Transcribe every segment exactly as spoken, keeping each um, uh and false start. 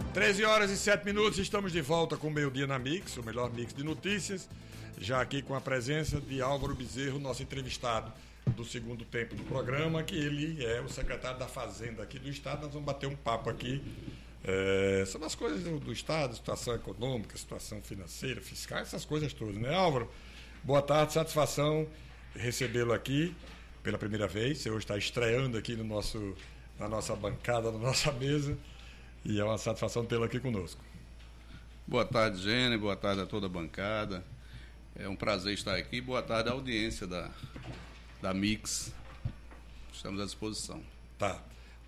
treze horas e sete minutos, estamos de volta com o Meio-Dia na Mix, o melhor mix de notícias, já aqui com a presença de Álvaro Bezerro, nosso entrevistado do segundo tempo do programa, que ele é o secretário da Fazenda aqui do Estado. Nós vamos bater um papo aqui é, sobre as coisas do, do Estado, situação econômica, situação financeira, fiscal, essas coisas todas, né, Álvaro? Boa tarde, satisfação recebê-lo aqui pela primeira vez. Você hoje está estreando aqui no nosso, na nossa bancada, na nossa mesa. E é uma satisfação tê-lo aqui conosco. Boa tarde, Gênio. Boa tarde a toda a bancada. É um prazer estar aqui. Boa tarde à audiência da, da Mix. Estamos à disposição. Tá.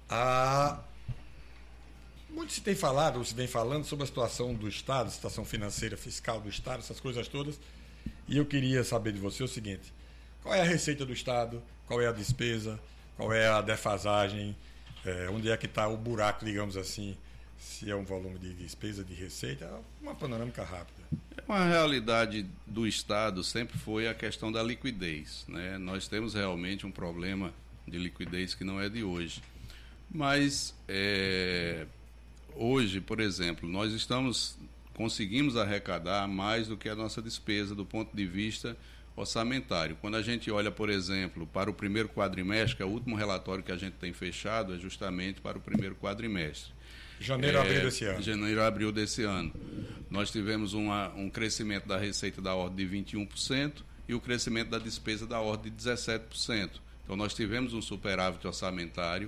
Ah, muito se tem falado, ou se vem falando sobre a situação do Estado, a situação financeira, fiscal do Estado, essas coisas todas. E eu queria saber de você o seguinte: qual é a receita do Estado? Qual é a despesa? Qual é a defasagem? É, onde é que está o buraco, digamos assim, se é um volume de despesa, de receita? Uma panorâmica rápida. Uma realidade do Estado sempre foi a questão da liquidez, né? Nós temos realmente um problema de liquidez que não é de hoje. Mas é, hoje, por exemplo, nós estamos conseguimos arrecadar mais do que a nossa despesa do ponto de vista orçamentário. Quando a gente olha, por exemplo, para o primeiro quadrimestre, que é o último relatório que a gente tem fechado, é justamente para o primeiro quadrimestre. Janeiro, é, abril desse ano. Janeiro, abril desse ano. Nós tivemos uma, um crescimento da receita da ordem de vinte e um por cento e o crescimento da despesa da ordem de dezessete por cento. Então, nós tivemos um superávit orçamentário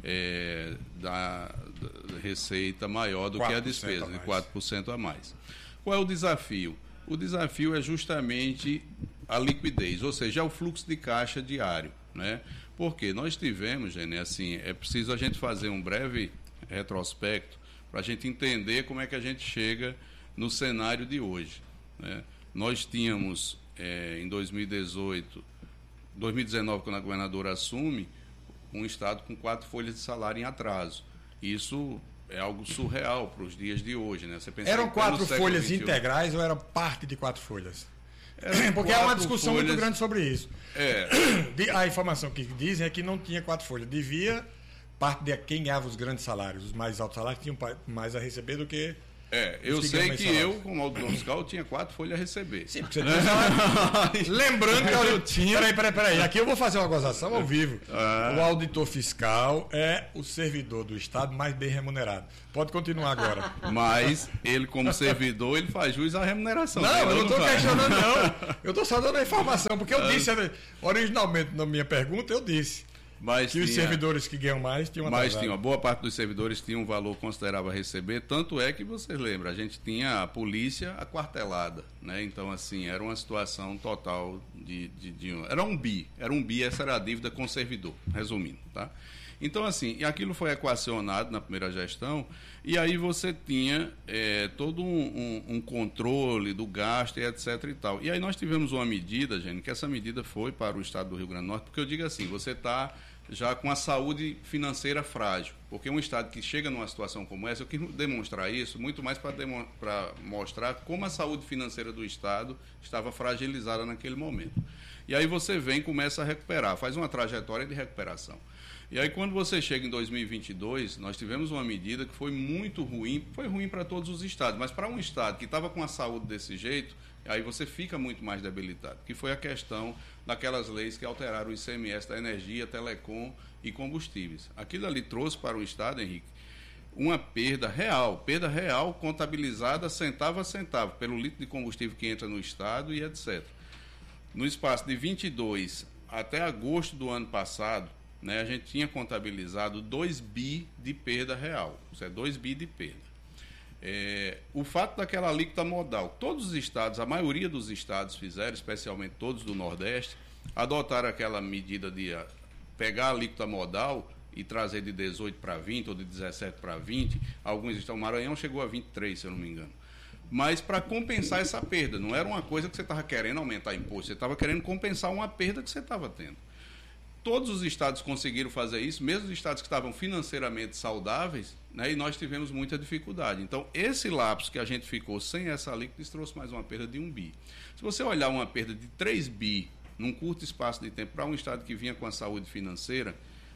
é, da, da receita maior do que a despesa, de quatro por cento a mais. Qual é o desafio? O desafio é justamente a liquidez, ou seja, é o fluxo de caixa diário, né? Porque nós tivemos, gente, assim, é preciso a gente fazer um breve retrospecto para a gente entender como é que a gente chega no cenário de hoje, né? Nós tínhamos, é, em dois mil e dezoito, dois mil e dezenove, quando a governadora assume, um estado com quatro folhas de salário em atraso. Isso é algo surreal para os dias de hoje, né? Você pensa eram quatro folhas vinte e um integrais ou era parte de quatro folhas? Eram Porque há uma discussão folhas... muito grande sobre isso. É. A informação que dizem é que não tinha quatro folhas. Devia parte de quem ganhava os grandes salários, os mais altos salários, tinham mais a receber do que... É, eu que sei que eu, como auditor fiscal, tinha quatro folhas a receber. Sim, porque você tinha salário. Lembrando que eu tinha. Peraí, peraí, peraí. Aqui eu vou fazer uma gozação ao vivo. Ah. O auditor fiscal é o servidor do Estado mais bem remunerado. Pode continuar agora. Mas ele, como servidor, ele faz jus à remuneração. Não, eu não estou questionando, não. Eu estou só dando a informação, porque eu disse, originalmente na minha pergunta, eu disse. Mas que tinha, os servidores que ganham mais tinham uma Mas tinha, uma boa parte dos servidores tinha um valor considerável a receber, tanto é que vocês lembram, a gente tinha a polícia aquartelada, né? Então, assim, era uma situação total de, de, de era um bi, era um bi, essa era a dívida com o servidor, resumindo, tá? Então, assim, e aquilo foi equacionado na primeira gestão, e aí você tinha é, todo um, um, um controle do gasto e etc e tal. E aí nós tivemos uma medida, gente, que essa medida foi para o estado do Rio Grande do Norte, porque eu digo assim, você está já com a saúde financeira frágil, porque um estado que chega numa situação como essa, eu quis demonstrar isso, muito mais para demo, para mostrar como a saúde financeira do estado estava fragilizada naquele momento. E aí você vem e começa a recuperar, faz uma trajetória de recuperação. E aí quando você chega em dois mil e vinte e dois, nós tivemos uma medida que foi muito ruim, foi ruim para todos os estados, mas para um estado que estava com a saúde desse jeito, aí você fica muito mais debilitado, que foi a questão daquelas leis que alteraram o I C M S da energia, telecom e combustíveis. Aquilo ali trouxe para o estado, Henrique, uma perda real, perda real contabilizada centavo a centavo, pelo litro de combustível que entra no estado e etcétera. No espaço de vinte e dois até agosto do ano passado, né, a gente tinha contabilizado dois bi de perda real, isso é dois bi de perda. É, o fato daquela alíquota modal, todos os estados, a maioria dos estados fizeram, especialmente todos do Nordeste, adotaram aquela medida de uh, pegar a alíquota modal e trazer de dezoito para vinte ou de dezessete para vinte, alguns estão, Maranhão chegou a vinte e três, se eu não me engano. Mas para compensar essa perda, não era uma coisa que você estava querendo aumentar imposto, você estava querendo compensar uma perda que você estava tendo. Todos os estados conseguiram fazer isso, mesmo os estados que estavam financeiramente saudáveis, né, e nós tivemos muita dificuldade. Então, esse lapso que a gente ficou sem essa alíquota trouxe mais uma perda de um bi. Se você olhar uma perda de três bi num curto espaço de tempo para um estado que vinha com a saúde financeira,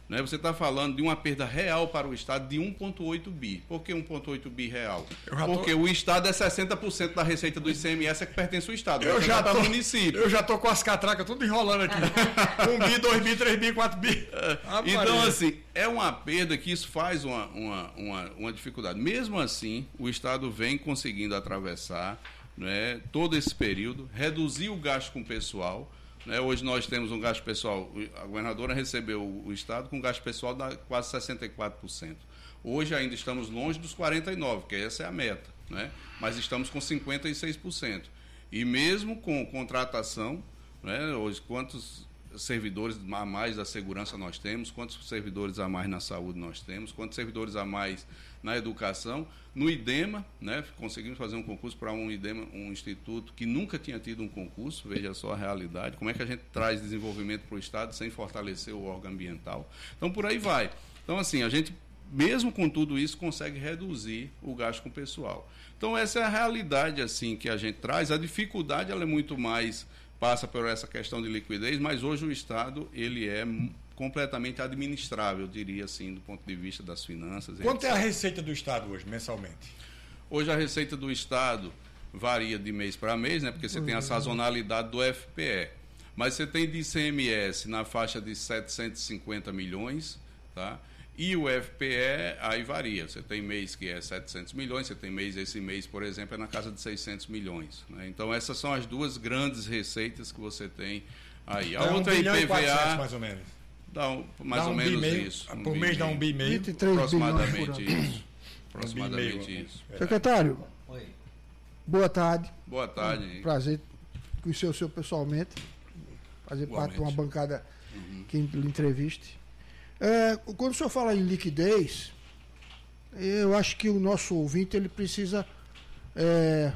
né, você está falando de uma perda real para o Estado de um vírgula oito bi. Por que um vírgula oito bi real? Porque tô... o Estado é sessenta por cento da receita do I C M S é que pertence ao Estado. Eu já tô, município. Eu já estou com as catracas tudo enrolando aqui. um bi, dois bi, três bi, quatro bi. Ah, então, assim, é uma perda que isso faz uma, uma, uma, uma dificuldade. Mesmo assim, o Estado vem conseguindo atravessar, né, todo esse período, reduzir o gasto com o pessoal. Né? Hoje nós temos um gasto pessoal, a governadora recebeu o Estado com gasto pessoal de quase sessenta e quatro por cento. Hoje ainda estamos longe dos quarenta e nove por cento, que essa é a meta, né? Mas estamos com cinquenta e seis por cento. E mesmo com contratação, né, hoje quantos servidores a mais da segurança nós temos, quantos servidores a mais na saúde nós temos, quantos servidores a mais na educação, no IDEMA, né, conseguimos fazer um concurso para um IDEMA, um instituto que nunca tinha tido um concurso, veja só a realidade, como é que a gente traz desenvolvimento para o Estado sem fortalecer o órgão ambiental. Então, por aí vai. Então, assim, a gente, mesmo com tudo isso, consegue reduzir o gasto com o pessoal. Então, essa é a realidade, assim, que a gente traz. A dificuldade, ela é muito mais, passa por essa questão de liquidez, mas hoje o Estado, ele é completamente administrável, eu diria assim, do ponto de vista das finanças. Quanto é a receita do Estado hoje, mensalmente? Hoje a receita do Estado varia de mês para mês, né? Porque você uhum. tem a sazonalidade do F P E. Mas você tem de I C M S na faixa de setecentos e cinquenta milhões, tá? E o F P E aí varia. Você tem mês que é setecentos milhões, você tem mês, esse mês, por exemplo, é na casa de seiscentos milhões. Né? Então, essas são as duas grandes receitas que você tem aí. A é outra um é I P V A. Mais ou menos. Dá um, mais dá ou um menos meio, isso. Um por mês dá um bi e meio. Aproximadamente isso. Aproximadamente um isso. Secretário, Oi. Boa tarde. Boa tarde. Um prazer conhecer o senhor pessoalmente. Fazer Igualmente. parte de uma bancada uhum. que lhe entreviste. É, quando o senhor fala em liquidez, eu acho que o nosso ouvinte ele precisa é,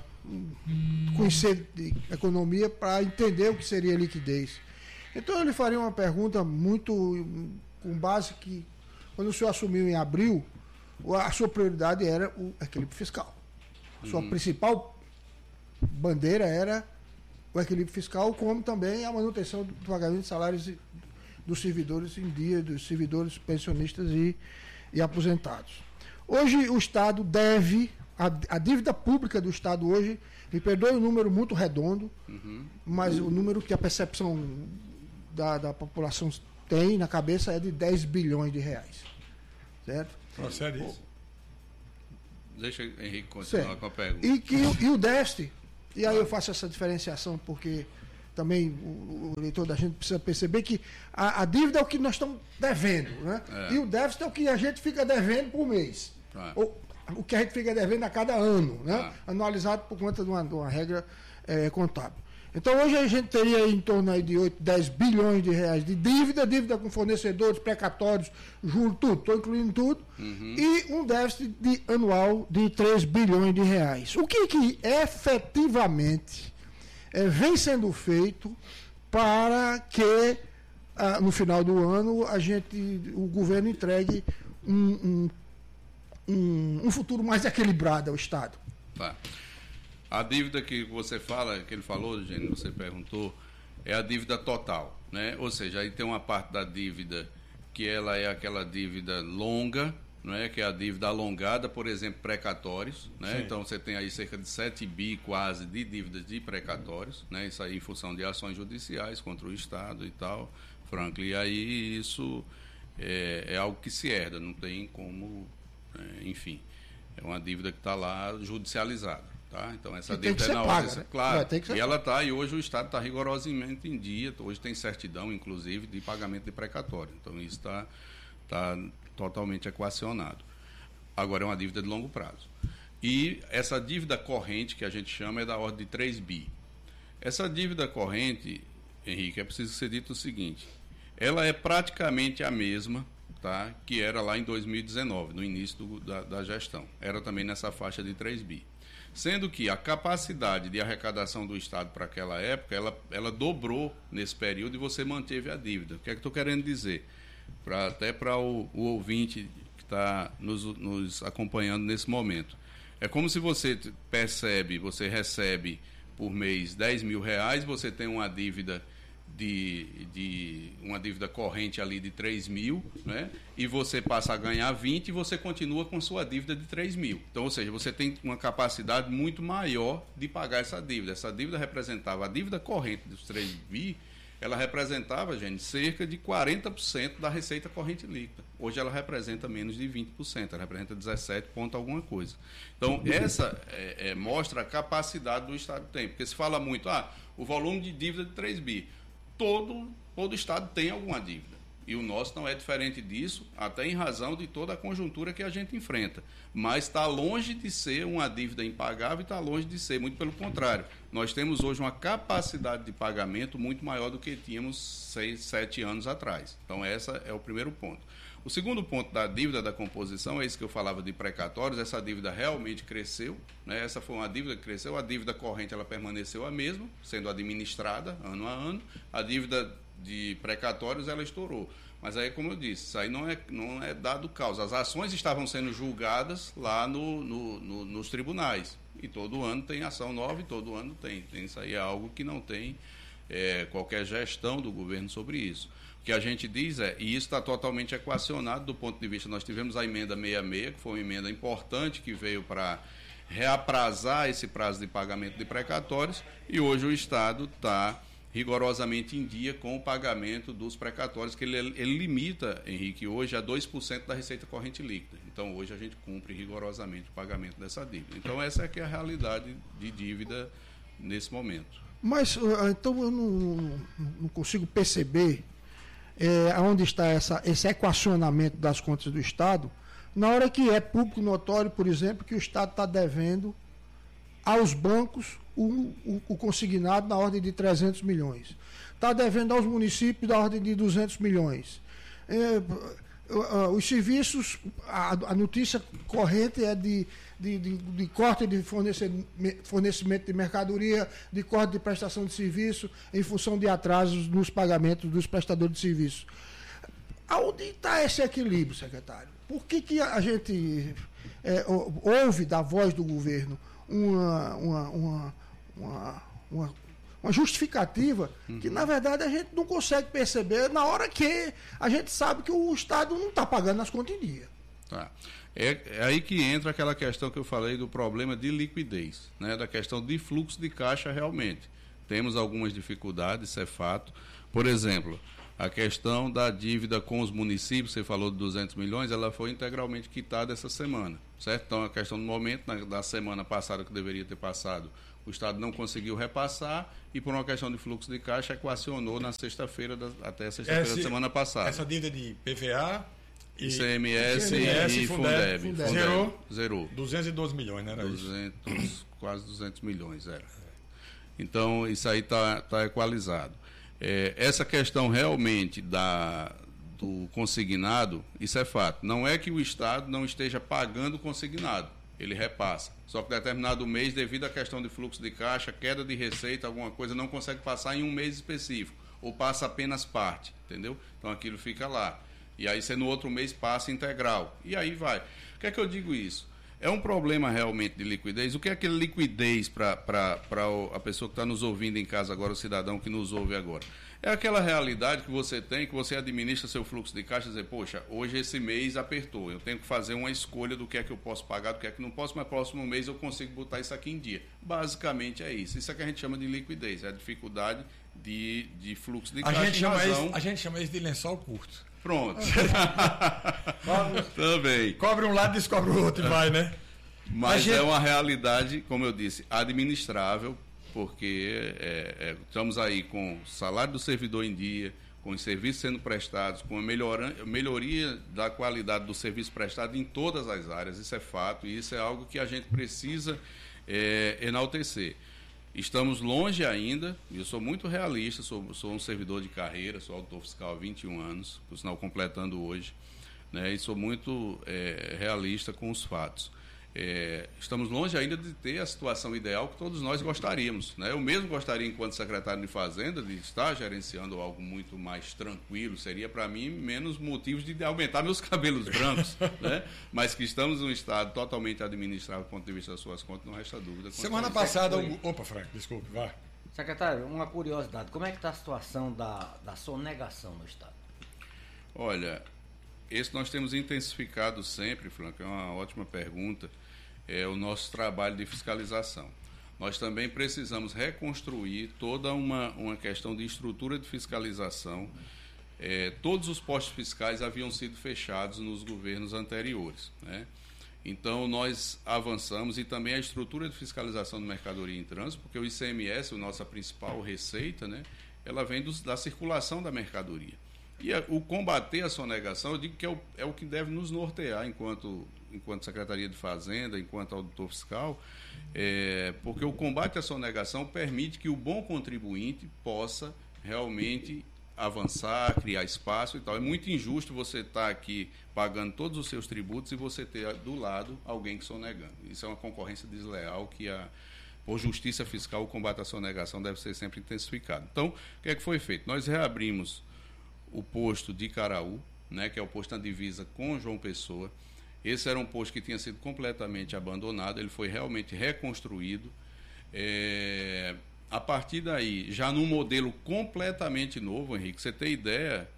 conhecer de economia para entender o que seria liquidez. Então eu lhe faria uma pergunta muito com base que, quando o senhor assumiu em abril, a sua prioridade era o equilíbrio fiscal. A sua uhum. principal bandeira era o equilíbrio fiscal, como também a manutenção do pagamento de salários dos servidores em dia, dos servidores pensionistas e, e aposentados. Hoje o Estado deve, a, a dívida pública do Estado hoje, me perdoe o número muito redondo, uhum. mas o número que a percepção da, da população tem na cabeça é de dez bilhões de reais. Certo? Procede isso. Deixa o Henrique continuar certo. com a pergunta. E, que, e o déficit, e aí eu faço essa diferenciação porque também o, o leitor da gente precisa perceber que a, a dívida é o que nós estamos devendo, né? É. E o déficit é o que a gente fica devendo por mês. Ah. Ou o que a gente fica devendo a cada ano, né? Ah. Anualizado por conta de uma, de uma regra é, contábil. Então hoje a gente teria em torno aí de oito, dez bilhões de reais de dívida, dívida com fornecedores, precatórios, juros, tudo, estou incluindo tudo, uhum. e um déficit de, anual de três bilhões de reais. O que, que efetivamente é, vem sendo feito para que ah, no final do ano a gente, o governo entregue um, um, um, um futuro mais equilibrado ao Estado? Tá. A dívida que você fala, que ele falou, Gênio, você perguntou, é a dívida total, né? Ou seja, aí tem uma parte da dívida que ela é aquela dívida longa, não é? Que é a dívida alongada, por exemplo, precatórios, né? Então você tem aí cerca de sete bi quase de dívidas de precatórios, né? Isso aí em função de ações judiciais contra o Estado e tal, Franklin. E aí isso é, é algo que se herda, não tem como, é, enfim, é uma dívida que está lá judicializada. Tá? Então essa e dívida é na hora, né? claro. E ela está, e hoje o Estado está rigorosamente em dia, hoje tem certidão, inclusive, de pagamento de precatório. Então isso está tá totalmente equacionado. Agora é uma dívida de longo prazo. E essa dívida corrente, que a gente chama, é da ordem de três bi. Essa dívida corrente, Henrique, é preciso ser dito o seguinte, ela é praticamente a mesma, tá, que era lá em dois mil e dezenove, no início do, da, da gestão. Era também nessa faixa de três bi. Sendo que a capacidade de arrecadação do Estado para aquela época, ela, ela dobrou nesse período e você manteve a dívida. O que é que estou querendo dizer? Pra, até para o, o ouvinte que está nos, nos acompanhando nesse momento. É como se você percebe, você recebe por mês dez mil reais, você tem uma dívida de, de uma dívida corrente ali de três mil, né? E você passa a ganhar vinte e você continua com sua dívida de três mil. Então, ou seja, você tem uma capacidade muito maior de pagar essa dívida. Essa dívida representava, a dívida corrente dos três mil, ela representava, gente, cerca de quarenta por cento da receita corrente líquida. Hoje ela representa menos de vinte por cento, ela representa dezessete ponto alguma coisa. Então, essa é, é, mostra a capacidade do Estado tem. Porque se fala muito, ah, o volume de dívida de três bi. Todo, todo Estado tem alguma dívida. E o nosso não é diferente disso, até em razão de toda a conjuntura que a gente enfrenta. Mas está longe de ser uma dívida impagável e está longe de ser, muito pelo contrário. Nós temos hoje uma capacidade de pagamento muito maior do que tínhamos seis, sete anos atrás. Então, esse é o primeiro ponto. O segundo ponto da dívida da composição, é isso que eu falava de precatórios, essa dívida realmente cresceu, né? Essa foi uma dívida que cresceu, a dívida corrente ela permaneceu a mesma, sendo administrada ano a ano, a dívida de precatórios ela estourou. Mas aí, como eu disse, isso aí não é, não é dado causa. As ações estavam sendo julgadas lá no, no, no, nos tribunais. E todo ano tem ação nova e todo ano tem. tem isso aí é algo que não tem é, qualquer gestão do governo sobre isso. O que a gente diz é, e isso está totalmente equacionado do ponto de vista, nós tivemos a emenda sessenta e seis, que foi uma emenda importante que veio para reaprazar esse prazo de pagamento de precatórios, e hoje o Estado está rigorosamente em dia com o pagamento dos precatórios, que ele, ele limita, Henrique, hoje a dois por cento da receita corrente líquida. Então, hoje a gente cumpre rigorosamente o pagamento dessa dívida. Então, essa é que é a realidade de dívida nesse momento. Mas, então, eu não, não consigo perceber é, onde está essa, esse equacionamento das contas do Estado, na hora que é público notório, por exemplo, que o Estado está devendo aos bancos o, o, o consignado na ordem de trezentos milhões. Está devendo aos municípios da ordem de duzentos milhões. É, os serviços, a, a notícia corrente é de, de, de, de corte de fornecimento de mercadoria, de corte de prestação de serviço, em função de atrasos nos pagamentos dos prestadores de serviço. Aonde está esse equilíbrio, secretário? Por que, que a gente é, ouve da voz do governo uma, uma, uma, uma, uma, uma justificativa uhum. que, na verdade, a gente não consegue perceber na hora que a gente sabe que o Estado não está pagando as contas em dia? Tá. É, é aí que entra aquela questão que eu falei do problema de liquidez, né? Da questão de fluxo de caixa realmente. Temos algumas dificuldades, isso é fato. Por exemplo, a questão da dívida com os municípios, você falou de duzentos milhões, ela foi integralmente quitada essa semana, certo? Então, a questão do momento, na, da semana passada que deveria ter passado, o Estado não conseguiu repassar e, por uma questão de fluxo de caixa, equacionou na sexta-feira, da, até sexta-feira da semana passada. Essa dívida de P V A, I C M S e, e, e Fundeb. Fundeb. Fundeb. Zerou? Zerou. duzentos e doze milhões, não era duzentos, isso? Quase duzentos milhões, era. Então, isso aí está tá equalizado. É, essa questão realmente da, do consignado, isso é fato. Não é que o Estado não esteja pagando o consignado, ele repassa. Só que determinado mês, devido à questão de fluxo de caixa, queda de receita, alguma coisa, não consegue passar em um mês específico, ou passa apenas parte, entendeu? Então aquilo fica lá. E aí você no outro mês passa integral. E aí vai. O que é que eu digo isso? É um problema realmente de liquidez. O que é aquele liquidez para a pessoa que está nos ouvindo em casa agora, o cidadão que nos ouve agora? É aquela realidade que você tem, que você administra seu fluxo de caixa e dizer, poxa, hoje esse mês apertou, eu tenho que fazer uma escolha do que é que eu posso pagar, do que é que não posso, mas próximo mês eu consigo botar isso aqui em dia. Basicamente é isso. Isso é que a gente chama de liquidez, é a dificuldade de, de fluxo de a caixa. Gente chama razão... isso, a gente chama isso de lençol curto. Pronto. Também. Cobre um lado e descobre o outro e vai, né? Mas gente... é uma realidade, como eu disse, administrável, porque é, é, estamos aí com o salário do servidor em dia, com os serviços sendo prestados, com a melhora, melhoria da qualidade do serviço prestado em todas as áreas. Isso é fato e isso é algo que a gente precisa é, enaltecer. Estamos longe ainda, e eu sou muito realista, sou, sou um servidor de carreira, sou auditor fiscal há vinte e um anos, por sinal completando hoje, né, e sou muito é, realista com os fatos. É, estamos longe ainda de ter a situação ideal que todos nós gostaríamos, né? Eu mesmo gostaria, enquanto secretário de Fazenda, de estar gerenciando algo muito mais tranquilo, seria para mim menos motivos de aumentar meus cabelos brancos, né? Mas que estamos num estado totalmente administrável do ponto de vista das suas contas, não resta dúvida. Semana passada, o... opa, Frank, desculpe, vai. Secretário, uma curiosidade, como é que está a situação da, da sonegação no Estado? Olha, esse nós temos intensificado sempre, Franco, é uma ótima pergunta, é o nosso trabalho de fiscalização. Nós também precisamos reconstruir toda uma, uma questão de estrutura de fiscalização. É, todos os postos fiscais haviam sido fechados nos governos anteriores, né? Então, nós avançamos e também a estrutura de fiscalização de mercadoria em trânsito, porque o I C M S, a nossa principal receita, né, ela vem dos, da circulação da mercadoria. E a, o combater a sonegação, eu digo que é o, é o que deve nos nortear enquanto, enquanto Secretaria de Fazenda, enquanto auditor fiscal, é, porque o combate à sonegação permite que o bom contribuinte possa realmente avançar, criar espaço e tal. É muito injusto você estar aqui pagando todos os seus tributos e você ter do lado alguém que sonegando. Isso é uma concorrência desleal que, a, por justiça fiscal, o combate à sonegação deve ser sempre intensificado. Então, o que é que foi feito? Nós reabrimos o posto de Caraú, né, que é o posto na divisa com João Pessoa. Esse era um posto que tinha sido completamente abandonado, ele foi realmente reconstruído. É... A partir daí, já num modelo completamente novo, Henrique, você tem ideia,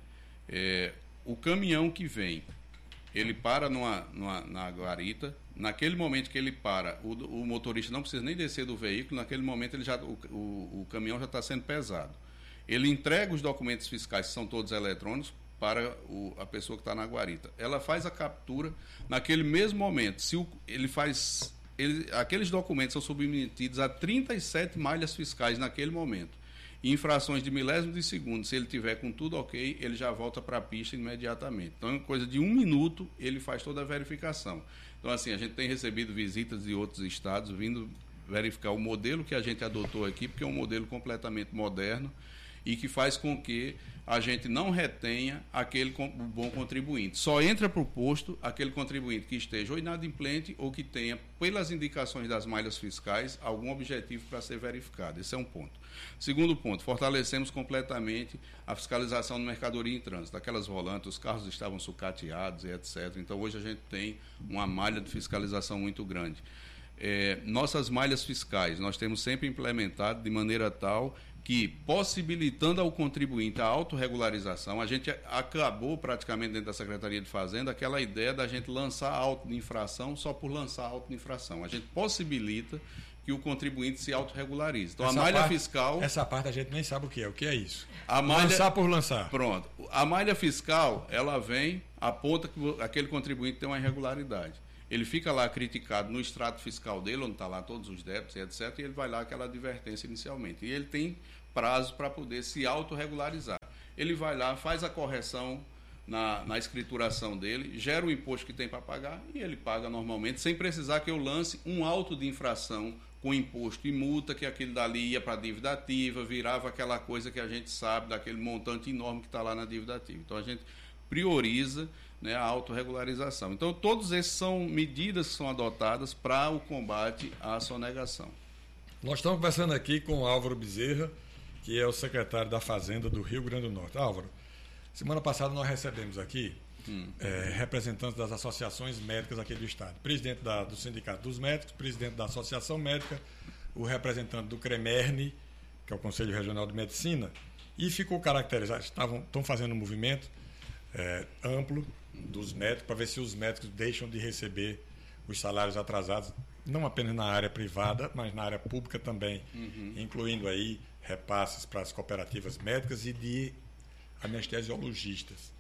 é, o caminhão que vem, ele para numa, numa, na guarita, naquele momento que ele para, o, o motorista não precisa nem descer do veículo, naquele momento ele já, o, o, o caminhão já está sendo pesado. Ele entrega os documentos fiscais, que são todos eletrônicos, para o, a pessoa que está na guarita. Ela faz a captura, naquele mesmo momento, se o, ele faz... Ele, aqueles documentos são submetidos a trinta e sete malhas fiscais naquele momento. E infrações de milésimo de segundo, se ele tiver com tudo ok, ele já volta para a pista imediatamente. Então, em coisa de um minuto, ele faz toda a verificação. Então, assim, a gente tem recebido visitas de outros estados vindo verificar o modelo que a gente adotou aqui, porque é um modelo completamente moderno e que faz com que a gente não retenha aquele bom contribuinte. Só entra para o posto aquele contribuinte que esteja ou inadimplente ou que tenha, pelas indicações das malhas fiscais, algum objetivo para ser verificado. Esse é um ponto. Segundo ponto, fortalecemos completamente a fiscalização de mercadoria em trânsito. Aquelas volantes, os carros estavam sucateados e etcétera. Então, hoje a gente tem uma malha de fiscalização muito grande. É, nossas malhas fiscais, nós temos sempre implementado de maneira tal que, possibilitando ao contribuinte a autorregularização, a gente acabou praticamente dentro da Secretaria de Fazenda aquela ideia da gente lançar auto de infração só por lançar auto de infração. A gente possibilita que o contribuinte se autorregularize. Então, essa a malha parte, fiscal... Essa parte a gente nem sabe o que é. O que é isso? A malha, lançar por lançar. Pronto. A malha fiscal, ela vem, aponta que aquele contribuinte tem uma irregularidade. Ele fica lá criticado no extrato fiscal dele, onde está lá todos os débitos e etcétera, e ele vai lá aquela advertência inicialmente. E ele tem prazo para poder se autorregularizar. Ele vai lá, faz a correção na, na escrituração dele, gera o imposto que tem para pagar e ele paga normalmente, sem precisar que eu lance um auto de infração com imposto e multa, que aquele dali ia para a dívida ativa, virava aquela coisa que a gente sabe, daquele montante enorme que está lá na dívida ativa. Então, a gente prioriza, né, a autorregularização. Então, todos esses são medidas que são adotadas para o combate à sonegação. Nós estamos conversando aqui com o Álvaro Bezerra, que é o secretário da Fazenda do Rio Grande do Norte. Álvaro, semana passada nós recebemos aqui hum. é, representantes das associações médicas aqui do Estado. Presidente da, do Sindicato dos Médicos, presidente da Associação Médica, o representante do CREMERNE, que é o Conselho Regional de Medicina, e ficou caracterizado, estavam, estão fazendo um movimento é, amplo dos médicos para ver se os médicos deixam de receber os salários atrasados, não apenas na área privada, mas na área pública também, uhum. incluindo aí repasses para as cooperativas médicas e de anestesiologistas.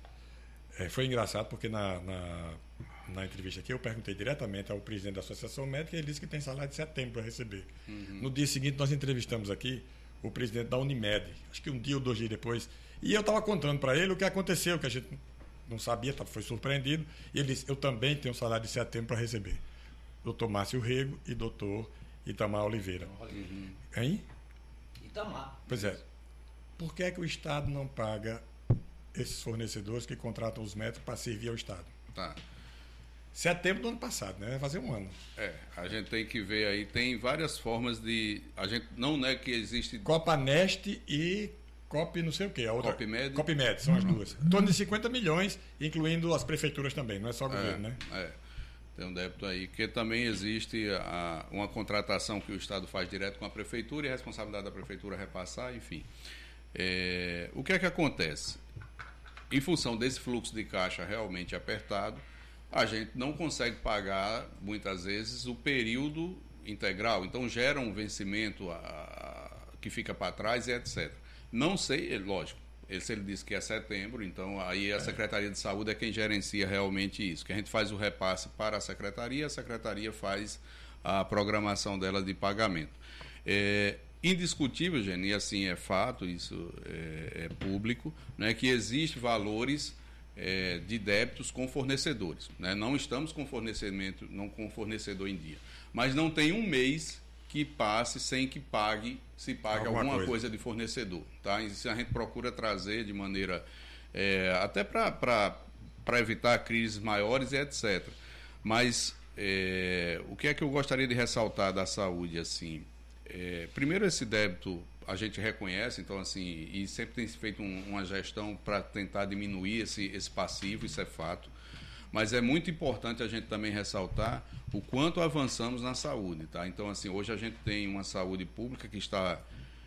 É, foi engraçado porque na, na, na entrevista aqui eu perguntei diretamente ao presidente da Associação Médica e ele disse que tem salário de setembro para receber. Uhum. No dia seguinte nós entrevistamos aqui o presidente da Unimed, acho que um dia ou dois dias depois, e eu estava contando para ele o que aconteceu, que a gente não sabia, foi surpreendido, e ele disse, eu também tenho salário de setembro para receber. doutor Márcio Rego e doutor Itamar Oliveira. Uhum. Hein? Itamar. Pois é. Por que é que o Estado não paga esses fornecedores que contratam os médicos para servir ao Estado? Tá. Setembro do ano passado, né? Vai fazer um ano. É, a gente tem que ver aí, tem várias formas de... A gente não nega que existe... Copanest e Cop não sei o quê. A outra... Copmed. Copmed, são as duas. Em torno de cinquenta milhões, incluindo as prefeituras também, não é só o governo, é, né? É. Tem um débito aí, porque também existe a, uma contratação que o Estado faz direto com a Prefeitura e a responsabilidade da Prefeitura repassar, enfim. É, o que é que acontece? Em função desse fluxo de caixa realmente apertado, a gente não consegue pagar, muitas vezes, o período integral. Então, gera um vencimento a, a, que fica para trás e etcétera. Não sei, lógico, se ele disse que é setembro, então aí a Secretaria de Saúde é quem gerencia realmente isso, que a gente faz o repasse para a Secretaria, a Secretaria faz a programação dela de pagamento. É indiscutível, Geni, e assim é fato, isso é, é público, né, que existem valores é, de débitos com fornecedores. Né? Não estamos com fornecimento, não com fornecedor em dia. Mas não tem um mês que passe sem que pague, se pague alguma, alguma coisa. coisa de fornecedor. Tá? Isso a gente procura trazer de maneira, é, até para evitar crises maiores e etcétera. Mas é, o que é que eu gostaria de ressaltar da saúde? Assim, é, primeiro, esse débito a gente reconhece, então assim, e sempre tem feito um, uma gestão para tentar diminuir esse, esse passivo, isso é fato. Mas é muito importante a gente também ressaltar o quanto avançamos na saúde. Tá? Então, assim, hoje a gente tem uma saúde pública que está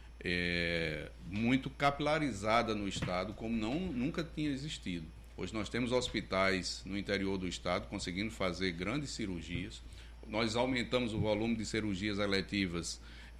é, muito capilarizada no Estado, como não, nunca tinha existido. Hoje nós temos hospitais no interior do Estado conseguindo fazer grandes cirurgias. Nós aumentamos o volume de cirurgias eletivas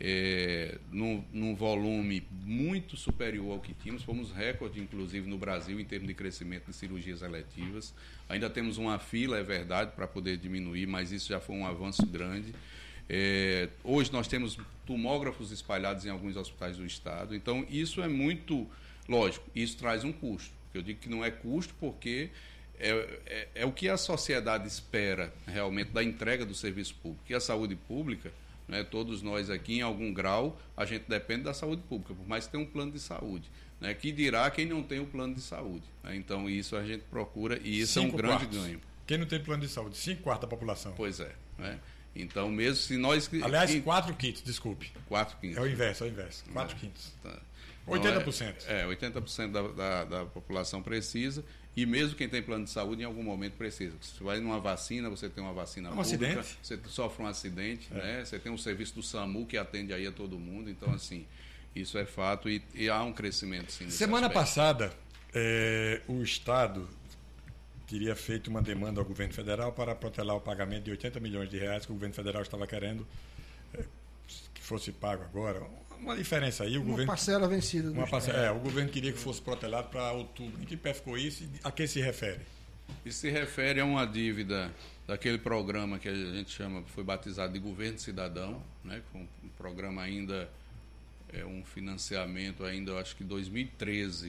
É, num, num volume muito superior ao que tínhamos. Fomos recorde, inclusive, no Brasil em termos de crescimento de cirurgias eletivas. Ainda temos uma fila, é verdade, para poder diminuir, mas isso já foi um avanço grande. É, hoje nós temos tomógrafos espalhados em alguns hospitais do Estado. Então, isso é muito lógico. Isso traz um custo. Eu digo que não é custo porque é, é, é o que a sociedade espera realmente da entrega do serviço público. E a saúde pública, né, todos nós aqui, em algum grau, a gente depende da saúde pública, por mais que tenha um plano de saúde. Né, que dirá quem não tem o plano de saúde. Né, então, isso a gente procura e isso Cinco é um grande quartos. ganho. Quem não tem plano de saúde? Cinco quartos da população. Pois é. Né? Então, mesmo se nós... Aliás, quem... quatro quintos, desculpe. Quatro quintos. É o inverso, é o inverso. Quatro é. quintos. Tá. oitenta por cento. É, é oitenta por cento da, da, da população precisa, e mesmo quem tem plano de saúde, em algum momento precisa. Você vai numa vacina, você tem uma vacina um pública, acidente. Você sofre um acidente, é. né? Você tem um serviço do SAMU que atende aí a todo mundo. Então, assim, isso é fato e, e há um crescimento, sim. Semana aspecto. passada, é, o Estado teria feito uma demanda ao governo federal para protelar o pagamento de oitenta milhões de reais que o governo federal estava querendo é, que fosse pago agora. Uma diferença aí. O uma governo, parcela vencida. Uma parcela, é, o governo queria que fosse protelado para outubro. Em que pé ficou isso e a que se refere? Isso se refere a uma dívida daquele programa que a gente chama, foi batizado de Governo Cidadão, né? Um programa ainda, é um financiamento ainda, eu acho que dois mil e treze,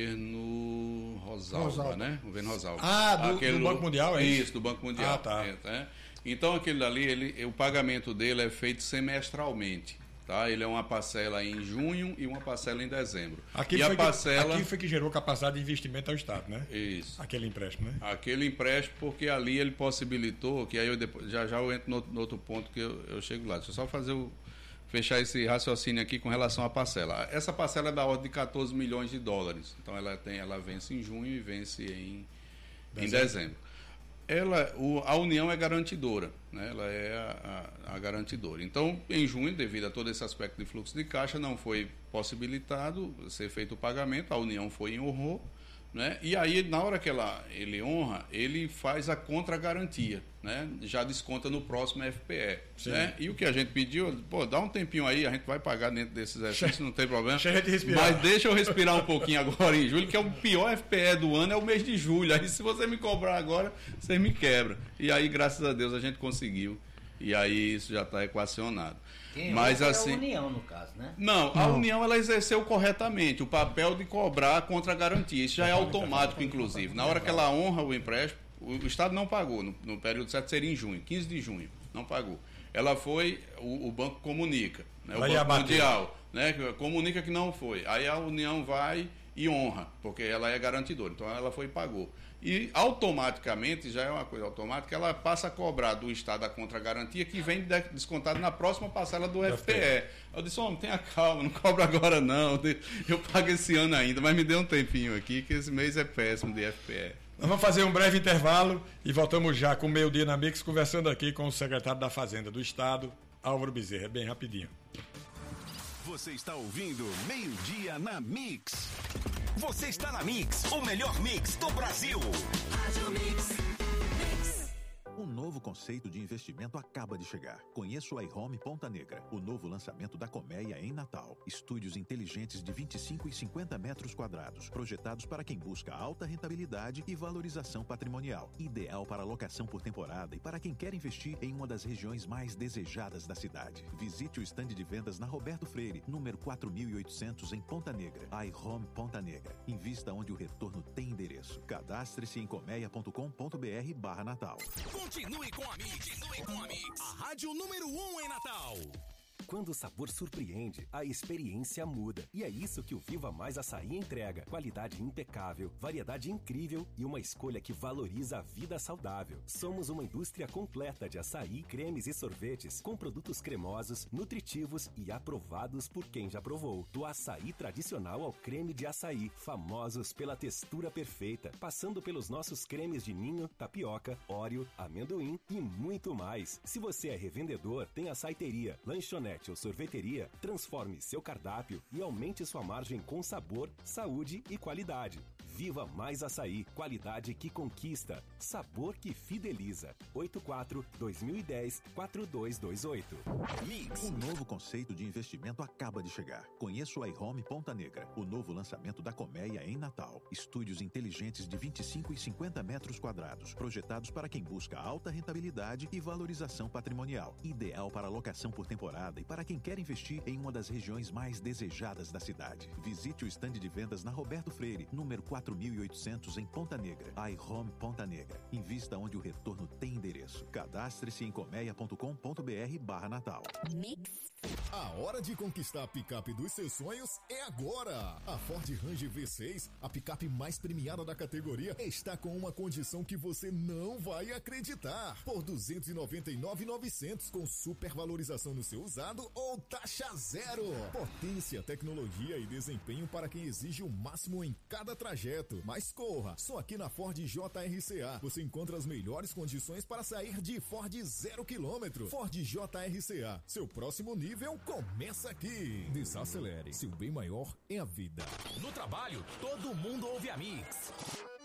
governo Rosalba, Rosalba. né? Governo Rosalba. Ah, do, aquele, do Banco Mundial, é isso? Isso, do Banco Mundial. Ah, tá. É, é. Então, aquele ali, ele, o pagamento dele é feito semestralmente. Tá? Ele é uma parcela em junho e uma parcela em dezembro. Aquilo e foi a parcela... que, aqui foi que gerou capacidade de investimento ao Estado, né? Isso. Aquele empréstimo, né? Aquele empréstimo, porque ali ele possibilitou, que aí eu depois, já já eu entro no, no outro ponto que eu, eu chego lá. Deixa eu só fazer o, fechar esse raciocínio aqui com relação à parcela. Essa parcela é da ordem de catorze milhões de dólares. Então ela, tem, ela vence em junho e vence em dezembro. Em dezembro. Ela, o, a União é garantidora, né? Ela é a, a, a garantidora. Então, em junho, devido a todo esse aspecto de fluxo de caixa, não foi possibilitado ser feito o pagamento, a União foi e honrou, né? E aí, na hora que ela, ele honra, ele faz a contra-garantia, né? Já desconta no próximo F P E. Né? E o que a gente pediu, pô, dá um tempinho aí, a gente vai pagar dentro desses exercícios, não tem problema. Deixa a gente respirar. Mas deixa eu respirar um pouquinho agora em julho, que é o pior F P E do ano, é o mês de julho. Aí se você me cobrar agora, você me quebra. E aí, graças a Deus, a gente conseguiu. E aí isso já está equacionado. Quem Mas é assim, a União, no caso, né? Não, a não. União ela exerceu corretamente o papel de cobrar contra a garantia. Isso já é automático, inclusive. Na hora que ela honra o empréstimo, o, o Estado não pagou. No, no período certo seria em junho, quinze de junho, não pagou. Ela foi, o, o banco comunica, né? O Banco Mundial, né? Comunica que não foi. Aí a União vai e honra, porque ela é garantidora. Então ela foi e pagou. E automaticamente, já é uma coisa automática, ela passa a cobrar do Estado a contra-garantia que vem descontado na próxima parcela do F P E. Eu disse, homem, tenha calma, não cobra agora não, eu pago esse ano ainda, mas me dê um tempinho aqui, que esse mês é péssimo de F P E. Nós vamos fazer um breve intervalo e voltamos já com o Meio Dia na Mix, conversando aqui com o secretário da Fazenda do Estado, Álvaro Bezerra. É bem rapidinho. Você está ouvindo Meio Dia na Mix. Você está na Mix, o melhor mix do Brasil. Rádio Mix. Um novo conceito de investimento acaba de chegar. Conheça o iHome Ponta Negra, o novo lançamento da Colmeia em Natal. Estúdios inteligentes de vinte e cinco e cinquenta metros quadrados, projetados para quem busca alta rentabilidade e valorização patrimonial. Ideal para locação por temporada e para quem quer investir em uma das regiões mais desejadas da cidade. Visite o estande de vendas na Roberto Freire, número quatro mil e oitocentos em Ponta Negra. iHome Ponta Negra. Invista onde o retorno tem endereço. Cadastre-se em colmeia ponto com ponto br barra Natal. Continue com a Mix. Continue com a Mix. A rádio número um em Natal. Quando o sabor surpreende, a experiência muda. E é isso que o Viva Mais Açaí entrega. Qualidade impecável, variedade incrível e uma escolha que valoriza a vida saudável. Somos uma indústria completa de açaí, cremes e sorvetes, com produtos cremosos, nutritivos e aprovados por quem já provou. Do açaí tradicional ao creme de açaí, famosos pela textura perfeita, passando pelos nossos cremes de ninho, tapioca, óleo, amendoim e muito mais. Se você é revendedor, tem açaiteria, lanchonete ou sorveteria, transforme seu cardápio e aumente sua margem com sabor, saúde e qualidade. Viva Mais Açaí, qualidade que conquista, sabor que fideliza. oito quatro, dois mil e dez, quatro dois dois oito. Mix. Um novo conceito de investimento acaba de chegar. Conheça o iHome Ponta Negra, o novo lançamento da Colmeia em Natal. Estúdios inteligentes de vinte e cinco e cinquenta metros quadrados, projetados para quem busca alta rentabilidade e valorização patrimonial. Ideal para locação por temporada e para quem quer investir em uma das regiões mais desejadas da cidade. Visite o estande de vendas na Roberto Freire, número quatro mil e oitocentos em Ponta Negra. iHome Ponta Negra. Invista onde o retorno tem endereço. Cadastre-se em colmeia ponto com ponto br barra Natal. Mix. A hora de conquistar a picape dos seus sonhos é agora. A Ford Ranger V seis, a picape mais premiada da categoria, está com uma condição que você não vai acreditar. Por duzentos e noventa e nove mil e novecentos com supervalorização no seu usado ou taxa zero. Potência, tecnologia e desempenho para quem exige o máximo em cada trajeto. Mas corra, só aqui na Ford J R C A você encontra as melhores condições para sair de Ford zero quilômetro. Ford J R C A, seu próximo nível começa aqui. Desacelere, seu bem maior é a vida. No trabalho, todo mundo ouve a Mix.